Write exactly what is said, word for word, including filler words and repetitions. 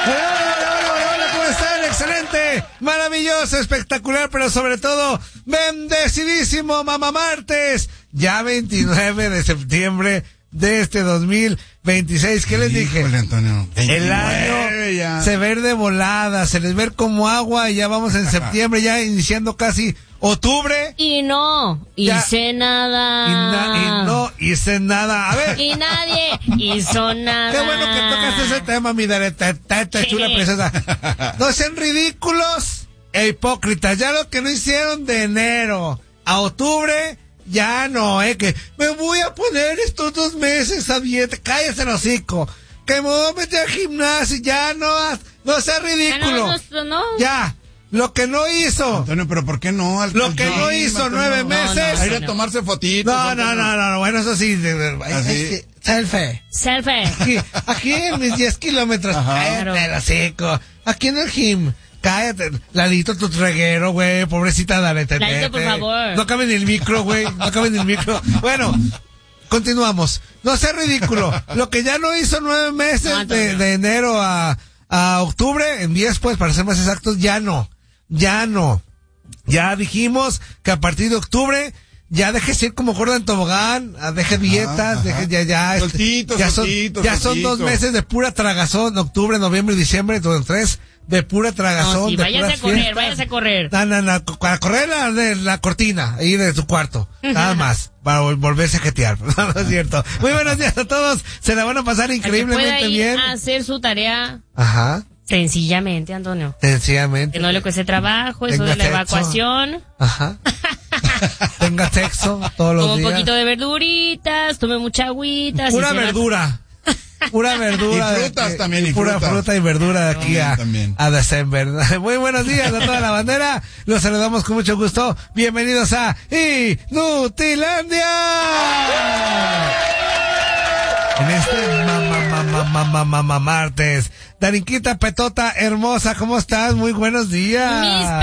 Excelente, maravilloso, espectacular, pero sobre todo bendecidísimo Mamá Martes, ya veintinueve de septiembre de este dos mil veintiséis. ¿Qué les dije? Híjole, Antonio, el año ya. se ve de volada, se les ve como agua y ya vamos en septiembre, ya iniciando casi octubre. Y no hice nada. Y, na, y no hice nada. A ver. Y nadie hizo nada. Qué bueno que tocas ese tema, mi dareta, chula princesa. No sean ridículos e hipócritas. Ya lo que no hicieron de enero a octubre, ya no, eh, que me voy a poner estos dos meses a dieta. Cállese el hocico. Que me voy a meter al gimnasio. Ya no, no sea ridículo. Ya, no, no, no. Ya. Lo que no hizo. Antonio, pero ¿por qué no? Al Lo que no, no hizo Antonio, nueve meses. No, no, a ir a tomarse fotitos. No, no, no, no, no, bueno, eso sí. ¿Así? Selfie. Selfie. Aquí, aquí en mis diez kilómetros. Cállate el hocico. Aquí en el gym. Cállate. Ladito tu reguero, güey. Pobrecita, dale. Ladito, por favor. No cabe ni el micro, güey. No cabe ni el micro. Bueno. Continuamos. No sea ridículo. Lo que ya no hizo nueve meses no, de, de enero a, a octubre, en diez pues, para ser más exactos, ya no. Ya no. Ya dijimos que a partir de octubre ya deje ir como gorda en tobogán, deje dietas, ajá, deje ya, ya. Soltito, ya soltito, son, ya soltito. son dos meses de pura tragazón, octubre, noviembre y diciembre, entonces tres de pura tragazón. No, sí, de váyase a correr, fiestas. váyase a correr. No, no, no, para correr la, de la cortina, ahí de tu cuarto, nada más, para volverse a jetear, no, no es cierto. Muy buenos días a todos, se la van a pasar increíblemente pueda ir bien. A hacer su tarea. Ajá. Sencillamente, Antonio. Sencillamente. Que no le cueste trabajo, eso de la sexo. Evacuación. Ajá. Tenga sexo todos los Tome días. un poquito de verduritas, tome mucha agüita. Pura si verdura. Pura verdura. Y frutas de, también, y pura frutas. fruta y verdura de aquí a, también. a December. Muy buenos días a toda la bandera. Los saludamos con mucho gusto. Bienvenidos a Inutilandia. En este mamá, mamá, mamá, mamá martes. Darinquita Petota hermosa, ¿cómo estás? Muy buenos días. Mis